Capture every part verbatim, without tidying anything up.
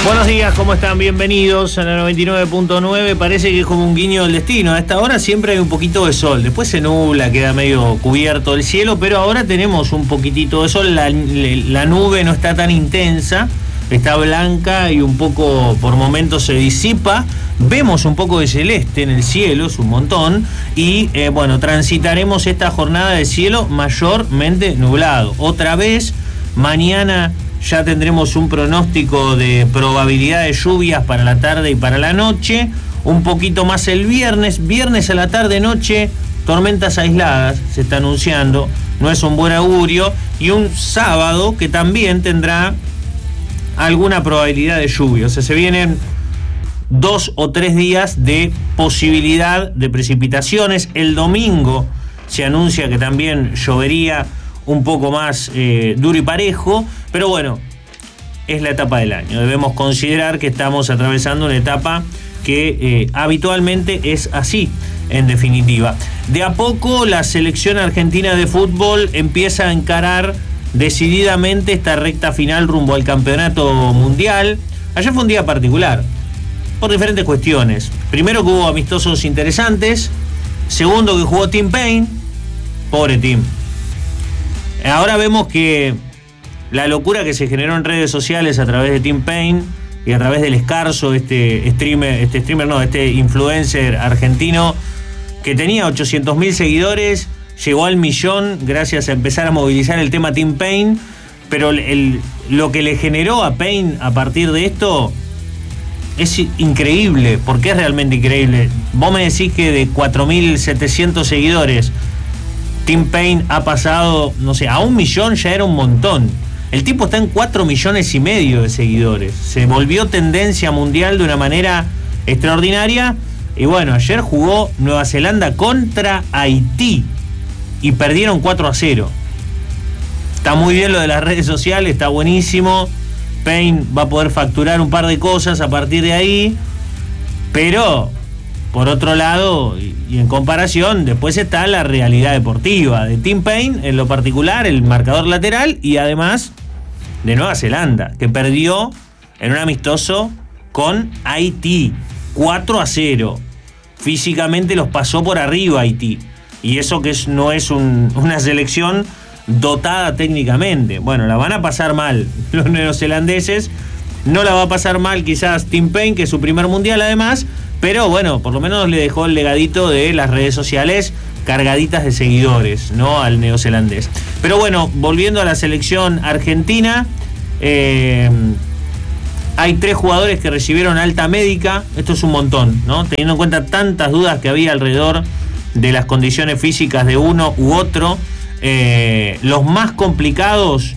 Buenos días, ¿cómo están? Bienvenidos a la noventa y nueve punto nueve. Parece que es como un guiño del destino. A esta hora siempre hay un poquito de sol. Después se nubla, queda medio cubierto el cielo, pero ahora tenemos un poquitito de sol. La, la nube no está tan intensa, está blanca y un poco por momentos se disipa. Vemos un poco de celeste en el cielo, es un montón. Y eh, bueno, transitaremos esta jornada de cielo mayormente nublado. Otra vez, mañana ya tendremos un pronóstico de probabilidad de lluvias para la tarde y para la noche. Un poquito más el viernes. Viernes a la tarde-noche, tormentas aisladas se está anunciando. No es un buen augurio. Y un sábado que también tendrá alguna probabilidad de lluvia. O sea, se vienen dos o tres días de posibilidad de precipitaciones. El domingo se anuncia que también llovería un poco más eh, duro y parejo, pero bueno, es la etapa del año. Debemos considerar que estamos atravesando una etapa que eh, habitualmente es así, en definitiva. De a poco la selección argentina de fútbol empieza a encarar decididamente esta recta final rumbo al campeonato mundial. Ayer fue un día particular, por diferentes cuestiones. Primero, que hubo amistosos interesantes. Segundo, que jugó Tim Payne. Pobre Tim. Ahora vemos que la locura que se generó en redes sociales a través de Tim Payne y a través del Escarzo, este streamer, este streamer no, este influencer argentino que tenía ochocientos mil seguidores, llegó al millón gracias a empezar a movilizar el tema Tim Payne, pero el, lo que le generó a Payne a partir de esto es increíble, porque es realmente increíble. Vos me decís que de cuatro mil setecientos seguidores Tim Payne ha pasado, no sé, a un millón, ya era un montón. El tipo está en cuatro millones y medio de seguidores. Se volvió tendencia mundial de una manera extraordinaria. Y bueno, ayer jugó Nueva Zelanda contra Haití y perdieron cuatro a cero. Está muy bien lo de las redes sociales, está buenísimo. Payne va a poder facturar un par de cosas a partir de ahí. Pero, por otro lado, y en comparación, después está la realidad deportiva de Tim Payne, en lo particular, el marcador lateral, y además de Nueva Zelanda, que perdió en un amistoso con Haití, cuatro a cero. Físicamente los pasó por arriba Haití, y eso que es, no es un, una selección dotada técnicamente. Bueno, la van a pasar mal los neozelandeses, no la va a pasar mal quizás Tim Payne, que es su primer mundial además, pero bueno, por lo menos le dejó el legadito de las redes sociales cargaditas de seguidores, ¿no? Al neozelandés. Pero bueno, volviendo a la selección argentina, eh, hay tres jugadores que recibieron alta médica. Esto es un montón, ¿no? Teniendo en cuenta tantas dudas que había alrededor de las condiciones físicas de uno u otro. Eh, los más complicados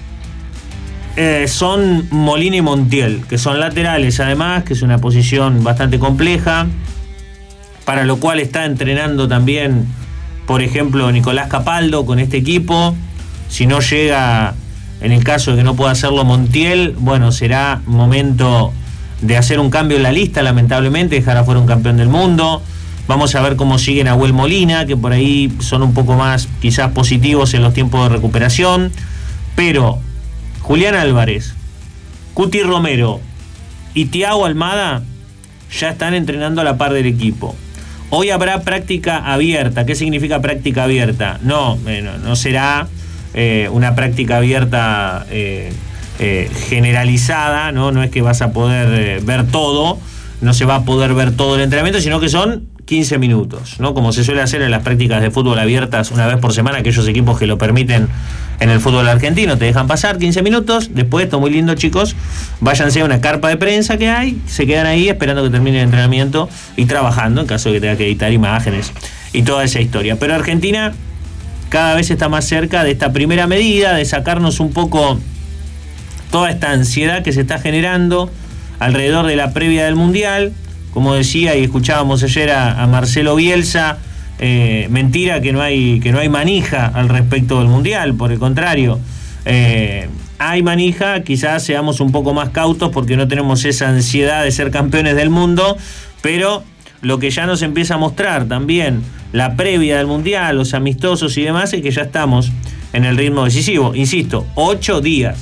Eh, son Molina y Montiel, que son laterales además, que es una posición bastante compleja, para lo cual está entrenando también, por ejemplo, Nicolás Capaldo con este equipo. Si no llega, en el caso de que no pueda hacerlo Montiel, bueno, será momento de hacer un cambio en la lista, lamentablemente, dejar afuera un campeón del mundo. Vamos a ver cómo sigue Nahuel Molina, que por ahí son un poco más quizás positivos en los tiempos de recuperación, pero Julián Álvarez, Cuti Romero y Thiago Almada ya están entrenando a la par del equipo. Hoy habrá práctica abierta. ¿Qué significa práctica abierta? No, eh, no, no será eh, una práctica abierta eh, eh, generalizada, ¿no? No es que vas a poder eh, ver todo, no se va a poder ver todo el entrenamiento, sino que son quince minutos, ¿no? Como se suele hacer en las prácticas de fútbol abiertas una vez por semana, aquellos equipos que lo permiten en el fútbol argentino, te dejan pasar quince minutos, después, esto muy lindo chicos, váyanse a una carpa de prensa que hay, se quedan ahí esperando que termine el entrenamiento y trabajando en caso de que tenga que editar imágenes y toda esa historia. Pero Argentina cada vez está más cerca de esta primera medida, de sacarnos un poco toda esta ansiedad que se está generando alrededor de la previa del Mundial. Como decía y escuchábamos ayer a, a Marcelo Bielsa, eh, mentira que no hay que no hay manija al respecto del Mundial, por el contrario, eh, hay manija, quizás seamos un poco más cautos porque no tenemos esa ansiedad de ser campeones del mundo, pero lo que ya nos empieza a mostrar también la previa del Mundial, los amistosos y demás, es que ya estamos en el ritmo decisivo. Insisto, ocho días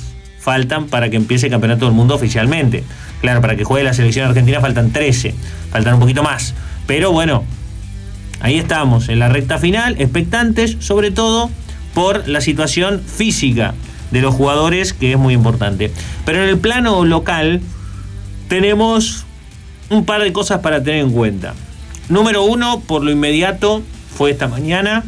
faltan para que empiece el Campeonato del Mundo oficialmente. Claro, para que juegue la selección argentina faltan trece, faltan un poquito más. Pero bueno, ahí estamos, en la recta final, expectantes, sobre todo por la situación física de los jugadores, que es muy importante. Pero en el plano local tenemos un par de cosas para tener en cuenta. Número uno, por lo inmediato, fue esta mañana.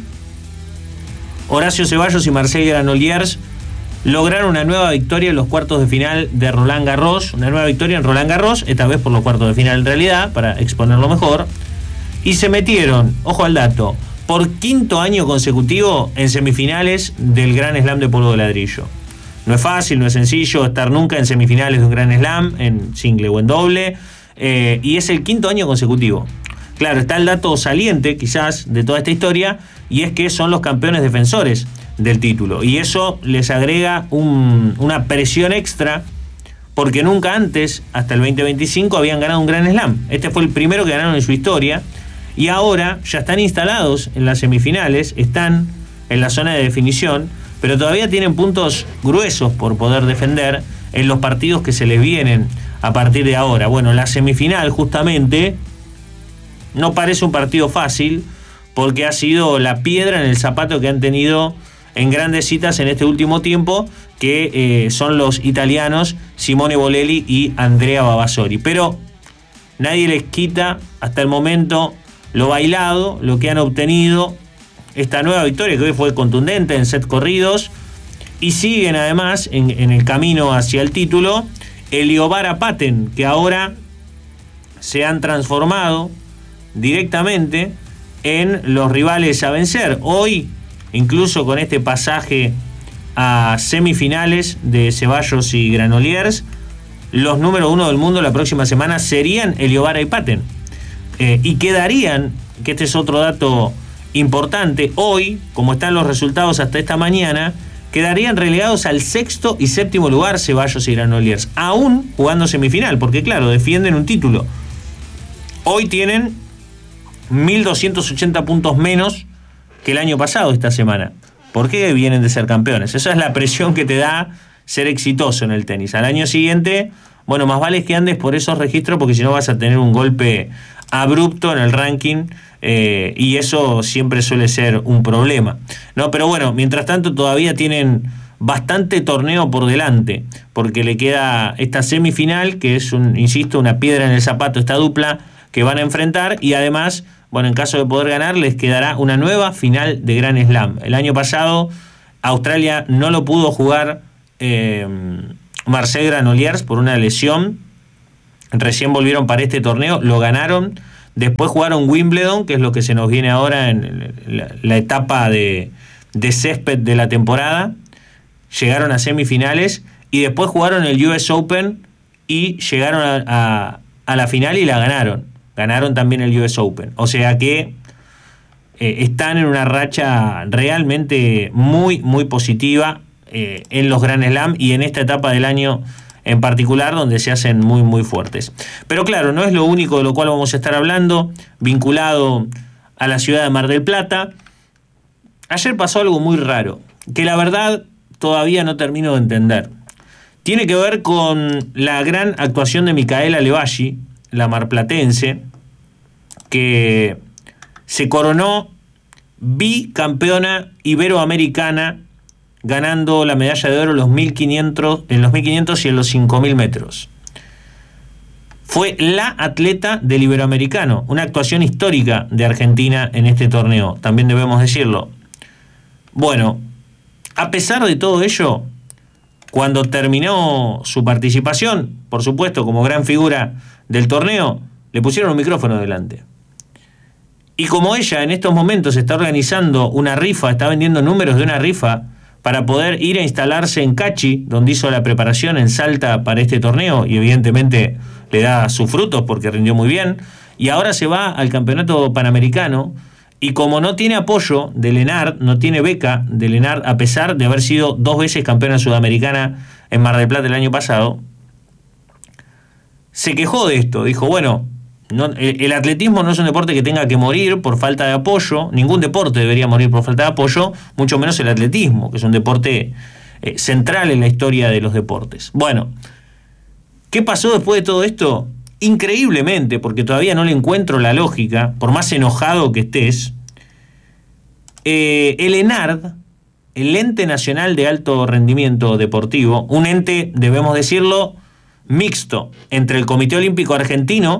Horacio Ceballos y Marcel Granollers lograron una nueva victoria en los cuartos de final de Roland Garros. Una nueva victoria en Roland Garros, esta vez por los cuartos de final en realidad, para exponerlo mejor. Y se metieron, ojo al dato, por quinto año consecutivo en semifinales del Gran Slam de polvo de ladrillo. No es fácil, no es sencillo estar nunca en semifinales de un Gran Slam, en single o en doble, eh, y es el quinto año consecutivo. Claro, está el dato saliente, quizás, de toda esta historia, y es que son los campeones defensores del título. Y eso les agrega un, una presión extra, porque nunca antes, hasta el veinte veinticinco, habían ganado un Gran Slam. Este fue el primero que ganaron en su historia, y ahora ya están instalados en las semifinales, están en la zona de definición, pero todavía tienen puntos gruesos por poder defender en los partidos que se les vienen a partir de ahora. Bueno, la semifinal justamente no parece un partido fácil, porque ha sido la piedra en el zapato que han tenido en grandes citas en este último tiempo, que eh, son los italianos Simone Bolelli y Andrea Vavasori. Pero nadie les quita hasta el momento lo bailado, lo que han obtenido, esta nueva victoria que hoy fue contundente en set corridos, y siguen además en, en el camino hacia el título Eliobara Paten, que ahora se han transformado directamente en los rivales a vencer. Hoy, incluso con este pasaje a semifinales de Ceballos y Granollers, los número uno del mundo la próxima semana serían Eliobara y Paten. Eh, y quedarían, que este es otro dato importante, hoy, como están los resultados hasta esta mañana, quedarían relegados al sexto y séptimo lugar Ceballos y Granollers, aún jugando semifinal, porque claro, defienden un título. Hoy tienen mil doscientos ochenta puntos menos que el año pasado esta semana. ¿Por qué? Vienen de ser campeones. Esa es la presión que te da ser exitoso en el tenis. Al año siguiente, bueno, más vale que andes por esos registros, porque si no vas a tener un golpe abrupto en el ranking, eh, y eso siempre suele ser un problema, ¿no? Pero bueno, mientras tanto todavía tienen bastante torneo por delante, porque le queda esta semifinal, que es, un, insisto, una piedra en el zapato, esta dupla que van a enfrentar, y además, bueno, en caso de poder ganar, les quedará una nueva final de Gran Slam. El año pasado Australia no lo pudo jugar eh, Marcel Granollers por una lesión. Recién volvieron para este torneo, lo ganaron. Después jugaron Wimbledon, que es lo que se nos viene ahora en la, la etapa de, de césped de la temporada. Llegaron a semifinales y después jugaron el U S Open y llegaron a, a, a la final y la ganaron. Ganaron también el U S Open. O sea que eh, están en una racha realmente muy, muy positiva eh, en los Grand Slam y en esta etapa del año en particular, donde se hacen muy, muy fuertes. Pero claro, no es lo único de lo cual vamos a estar hablando, vinculado a la ciudad de Mar del Plata. Ayer pasó algo muy raro, que la verdad todavía no termino de entender. Tiene que ver con la gran actuación de Micaela Levalli, la marplatense, que se coronó bicampeona iberoamericana, ganando la medalla de oro en los mil quinientos, en los mil quinientos y en los cinco mil metros. Fue la atleta del iberoamericano, una actuación histórica de Argentina en este torneo, también debemos decirlo. Bueno, a pesar de todo ello, cuando terminó su participación, por supuesto, como gran figura del torneo, le pusieron un micrófono delante. Y como ella en estos momentos está organizando una rifa, está vendiendo números de una rifa para poder ir a instalarse en Cachi, donde hizo la preparación en Salta para este torneo, y evidentemente le da sus frutos porque rindió muy bien, y ahora se va al Campeonato Panamericano, y como no tiene apoyo de Lenard, no tiene beca de Lenard, a pesar de haber sido dos veces campeona sudamericana en Mar del Plata el año pasado, se quejó de esto, dijo, bueno, no, el atletismo no es un deporte que tenga que morir por falta de apoyo, ningún deporte debería morir por falta de apoyo, mucho menos el atletismo, que es un deporte eh, central en la historia de los deportes. Bueno, ¿qué pasó después de todo esto? Increíblemente, porque todavía no le encuentro la lógica, por más enojado que estés, eh, el ENARD, el Ente Nacional de Alto Rendimiento Deportivo, un ente, debemos decirlo, mixto entre el Comité Olímpico Argentino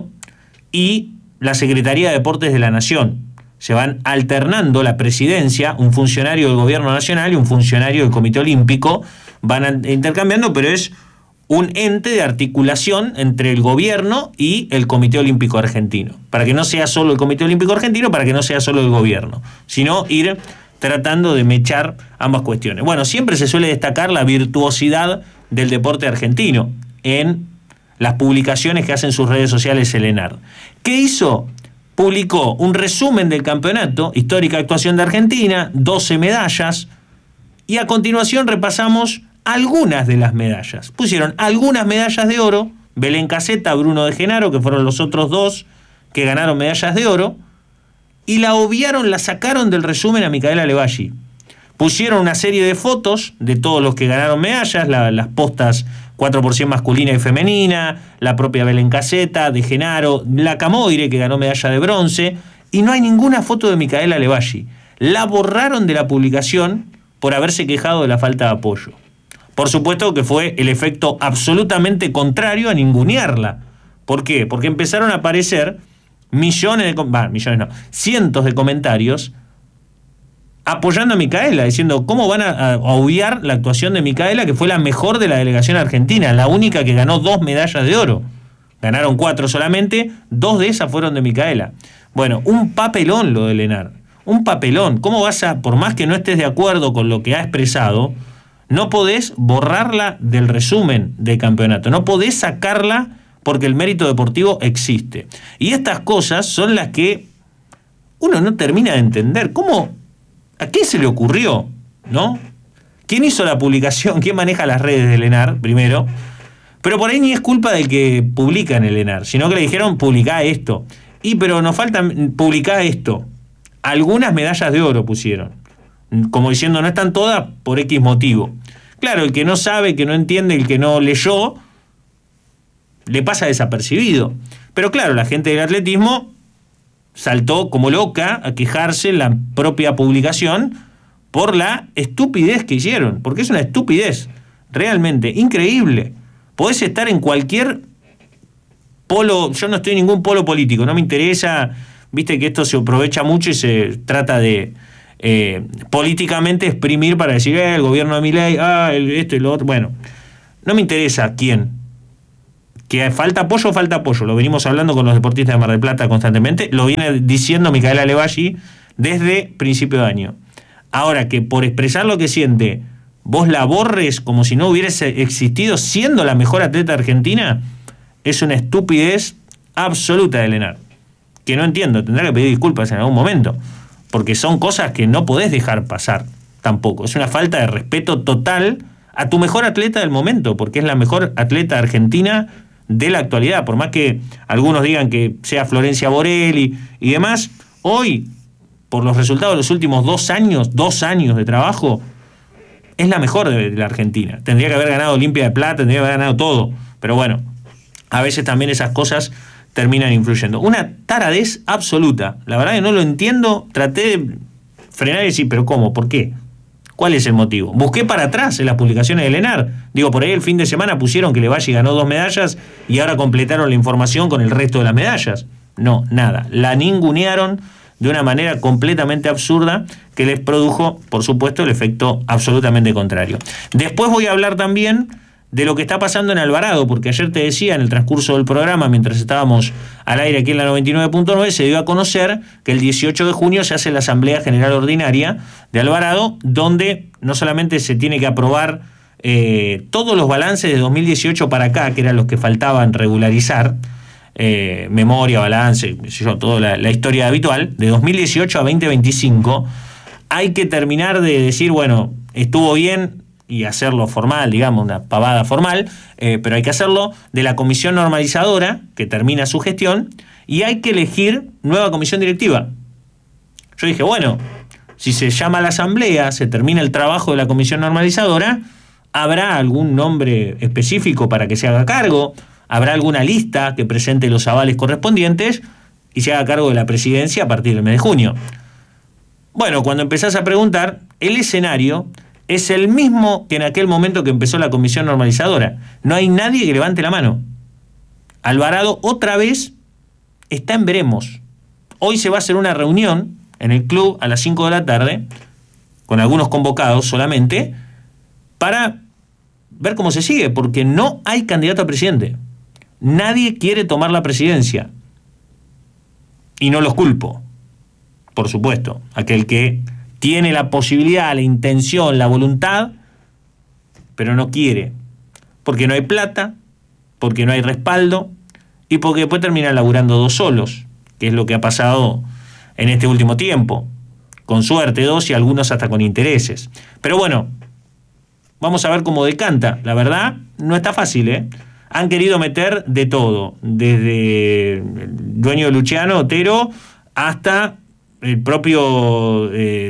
y la Secretaría de Deportes de la Nación. Se van alternando la presidencia, un funcionario del Gobierno Nacional y un funcionario del Comité Olímpico, van intercambiando, pero es un ente de articulación entre el gobierno y el Comité Olímpico Argentino, para que no sea solo el Comité Olímpico Argentino, para que no sea solo el gobierno, sino ir tratando de mechar ambas cuestiones. Bueno, siempre se suele destacar la virtuosidad del deporte argentino en las publicaciones que hacen sus redes sociales el ENARD. ¿Qué hizo? Publicó un resumen del campeonato, histórica actuación de Argentina, doce medallas, y a continuación repasamos algunas de las medallas. Pusieron algunas medallas de oro, Belén Caseta, Bruno de Genaro, que fueron los otros dos que ganaron medallas de oro, y la obviaron, la sacaron del resumen a Micaela Levalli. Pusieron una serie de fotos de todos los que ganaron medallas, la, las postas cuatro por cien masculina y femenina, la propia Belén Caseta, de Genaro, la Camoire, que ganó medalla de bronce, y no hay ninguna foto de Micaela Levalli. La borraron de la publicación por haberse quejado de la falta de apoyo. Por supuesto que fue el efecto absolutamente contrario a ningunearla. ¿Por qué? Porque empezaron a aparecer millones de, bah, millones no, cientos de comentarios apoyando a Micaela, diciendo cómo van a, a obviar la actuación de Micaela, que fue la mejor de la delegación argentina, la única que ganó dos medallas de oro. Ganaron cuatro solamente, dos de esas fueron de Micaela. Bueno, un papelón lo del ENARD, un papelón. ¿Cómo vas a, por más que no estés de acuerdo con lo que ha expresado, no podés borrarla del resumen del campeonato, no podés sacarla porque el mérito deportivo existe? Y estas cosas son las que uno no termina de entender. ¿Cómo? ¿A quién se le ocurrió? ¿No? ¿Quién hizo la publicación? ¿Quién maneja las redes del ENARD? Primero. Pero por ahí ni es culpa del que publica en el ENARD, sino que le dijeron publicá esto. Y pero nos falta publicar esto. Algunas medallas de oro pusieron. Como diciendo, no están todas por X motivo. Claro, el que no sabe, que no entiende, el que no leyó, le pasa desapercibido. Pero claro, la gente del atletismo saltó como loca a quejarse en la propia publicación por la estupidez que hicieron, porque es una estupidez realmente increíble. Podés estar en cualquier polo, yo no estoy en ningún polo político, no me interesa, viste que esto se aprovecha mucho y se trata de eh, políticamente exprimir para decir eh, el gobierno de Milei, ah, el, esto y lo otro. Bueno, no me interesa quién. Que falta apoyo, falta apoyo. Lo venimos hablando con los deportistas de Mar del Plata constantemente. Lo viene diciendo Micaela Levalli desde principio de año. Ahora, que por expresar lo que siente, vos la borres como si no hubiese existido siendo la mejor atleta argentina, es una estupidez absoluta de ENARD. Que no entiendo, tendrá que pedir disculpas en algún momento. Porque son cosas que no podés dejar pasar tampoco. Es una falta de respeto total a tu mejor atleta del momento, porque es la mejor atleta argentina de la actualidad. Por más que algunos digan que sea Florencia Borelli y demás, hoy, por los resultados de los últimos dos años, dos años de trabajo, es la mejor de la Argentina. Tendría que haber ganado Olimpia de Plata, tendría que haber ganado todo. Pero bueno, a veces también esas cosas terminan influyendo. Una taradez absoluta. La verdad que no lo entiendo. Traté de frenar y decir, ¿pero cómo? ¿Por qué? ¿Cuál es el motivo? Busqué para atrás en las publicaciones del ENARD. Digo, por ahí el fin de semana pusieron que Levalli ganó dos medallas y ahora completaron la información con el resto de las medallas. No, nada. La ningunearon de una manera completamente absurda que les produjo, por supuesto, el efecto absolutamente contrario. Después voy a hablar también de lo que está pasando en Alvarado, porque ayer te decía en el transcurso del programa, mientras estábamos al aire aquí en la noventa y nueve punto nueve, se dio a conocer que el dieciocho de junio se hace la Asamblea General Ordinaria de Alvarado, donde no solamente se tiene que aprobar eh, todos los balances de dos mil dieciocho para acá, que eran los que faltaban regularizar, eh, memoria, balance, qué sé yo, toda la, la historia habitual, de dos mil dieciocho a veinte veinticinco, hay que terminar de decir, bueno, estuvo bien, y hacerlo formal, digamos, una pavada formal, eh, pero hay que hacerlo, de la comisión normalizadora, que termina su gestión, y hay que elegir nueva comisión directiva. Yo dije, bueno, si se llama a la asamblea, se termina el trabajo de la comisión normalizadora, ¿Habrá algún nombre específico para que se haga cargo? ¿Habrá alguna lista que presente los avales correspondientes y se haga cargo de la presidencia a partir del mes de junio? Bueno, cuando empezás a preguntar, el escenario es el mismo que en aquel momento que empezó la comisión normalizadora. No hay nadie que levante la mano. Alvarado otra vez está en veremos. Hoy se va a hacer una reunión en el club a las cinco de la tarde, con algunos convocados solamente, para ver cómo se sigue, porque no hay candidato a presidente. Nadie quiere tomar la presidencia. Y no los culpo, por supuesto. Aquel que tiene la posibilidad, la intención, la voluntad, pero no quiere. Porque no hay plata, porque no hay respaldo, y porque después terminan laburando dos solos, que es lo que ha pasado en este último tiempo. Con suerte dos y algunos hasta con intereses. Pero bueno, vamos a ver cómo decanta. La verdad, no está fácil, ¿eh? Han querido meter de todo, desde el dueño de Luciano, Otero, hasta el propio eh,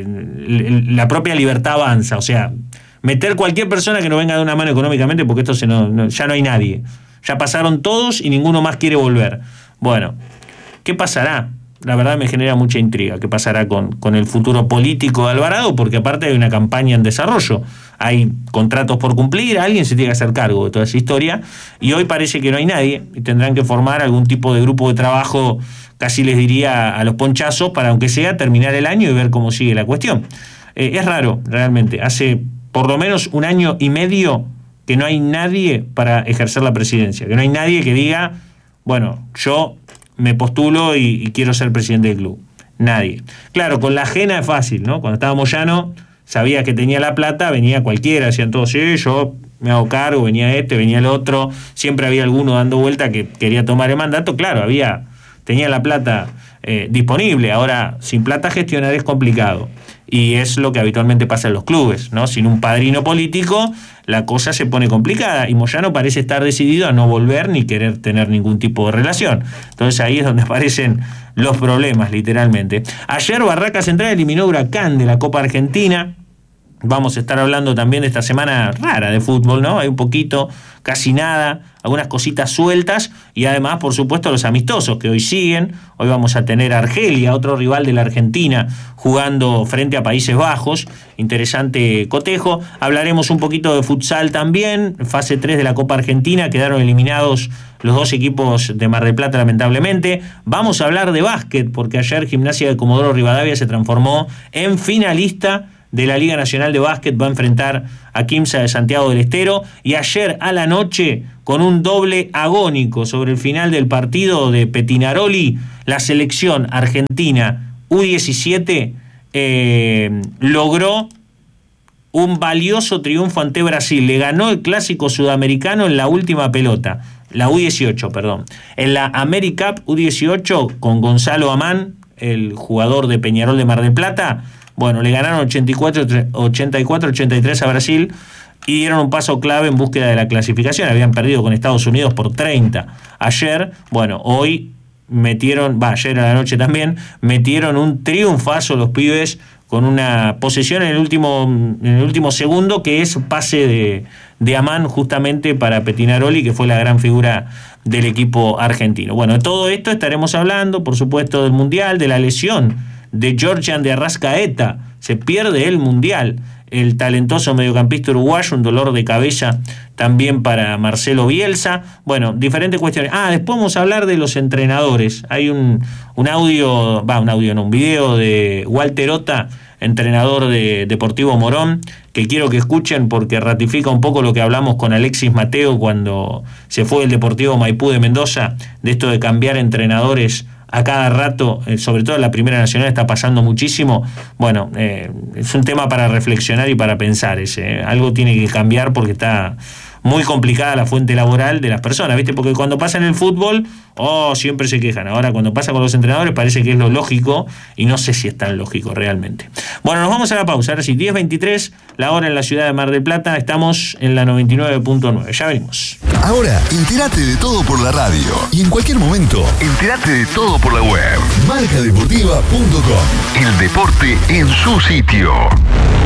la propia Libertad Avanza. O sea, meter cualquier persona que no venga de una mano económicamente, porque esto se no, no, ya no hay nadie. Ya pasaron todos y ninguno más quiere volver. Bueno, ¿qué pasará? La verdad me genera mucha intriga. ¿Qué pasará con, con el futuro político de Alvarado? Porque aparte hay una campaña en desarrollo. Hay contratos por cumplir, alguien se tiene que hacer cargo de toda esa historia. Y hoy parece que no hay nadie. Y tendrán que formar algún tipo de grupo de trabajo, casi les diría a los ponchazos, para aunque sea terminar el año y ver cómo sigue la cuestión. Eh, es raro, realmente. Hace por lo menos un año y medio que no hay nadie para ejercer la presidencia. Que no hay nadie que diga, bueno, yo me postulo y, y quiero ser presidente del club. Nadie. Claro, con la ajena es fácil, ¿no? Cuando estaba Moyano, sabía que tenía la plata, venía cualquiera, decían todos, sí, yo me hago cargo, venía este, venía el otro, siempre había alguno dando vuelta que quería tomar el mandato. Claro, había, tenía la plata eh, disponible. Ahora, sin plata gestionar es complicado. Y es lo que habitualmente pasa en los clubes, ¿no? Sin un padrino político, la cosa se pone complicada. Y Moyano parece estar decidido a no volver ni querer tener ningún tipo de relación. Entonces ahí es donde aparecen los problemas, literalbarracas Central. Ayer Barraca Central eliminó a Huracán de la Copa Argentina. Vamos a estar hablando también de esta semana rara de fútbol, ¿no? Hay un poquito, casi nada, algunas cositas sueltas y además, por supuesto, los amistosos que hoy siguen. Hoy vamos a tener a Argelia, otro rival de la Argentina, jugando frente a Países Bajos. Interesante cotejo. Hablaremos un poquito de futsal también. Fase tres de la Copa Argentina, quedaron eliminados los dos equipos de Mar del Plata, lamentablemente. Vamos a hablar de básquet, porque ayer Gimnasia de Comodoro Rivadavia se transformó en finalista de la Liga Nacional de Básquet. Va a enfrentar a Quimsa de Santiago del Estero. Y ayer a la noche, con un doble agónico sobre el final del partido de Petinaroli, la selección argentina U diecisiete eh, logró un valioso triunfo ante Brasil. Le ganó el clásico sudamericano en la última pelota, la U dieciocho, perdón. En la AmeriCup U dieciocho, con Gonzalo Amán, el jugador de Peñarol de Mar del Plata, bueno, le ganaron ochenta y cuatro a ochenta y tres a Brasil y dieron un paso clave en búsqueda de la clasificación. Habían perdido con Estados Unidos por treinta ayer. Bueno, hoy metieron, va, ayer a la noche también, metieron un triunfazo los pibes con una posesión en el último, en el último segundo, que es pase de, de Amán justamente para Petinaroli, que fue la gran figura del equipo argentino. Bueno, de todo esto estaremos hablando, por supuesto, del Mundial, de la lesión de Georgian de Arrascaeta. Se pierde el Mundial, el talentoso mediocampista uruguayo, un dolor de cabeza también para Marcelo Bielsa. Bueno, diferentes cuestiones. Ah, después vamos a hablar de los entrenadores. Hay un, un audio, va, un audio, no, un video de Walter Ota, entrenador de Deportivo Morón, que quiero que escuchen porque ratifica un poco lo que hablamos con Alexis Mateo cuando se fue el Deportivo Maipú de Mendoza, de esto de cambiar entrenadores a cada rato, eh, sobre todo en la Primera Nacional está pasando muchísimo. Bueno, eh, es un tema para reflexionar y para pensar ese, ¿eh? Algo tiene que cambiar porque está muy complicada la fuente laboral de las personas, ¿viste? Porque cuando pasa en el fútbol, oh, siempre se quejan. Ahora, cuando pasa con los entrenadores, parece que es lo lógico y no sé si es tan lógico realmente. Bueno, nos vamos a la pausa. Ahora sí, diez veintitrés, la hora en la ciudad de Mar del Plata. Estamos en la noventa y nueve punto nueve. Ya venimos. Ahora, entérate de todo por la radio. Y en cualquier momento, entérate de todo por la web. marca deportiva punto com. El deporte en su sitio.